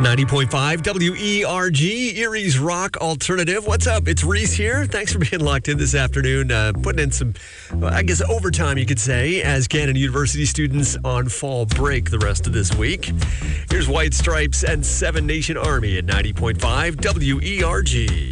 90.5 WERG, Erie's Rock Alternative. What's up? It's Reese here. Thanks for being locked in this afternoon. Putting in some, overtime, you could say, as Gannon University students on fall break the rest of this week. Here's White Stripes and Seven Nation Army at 90.5 WERG.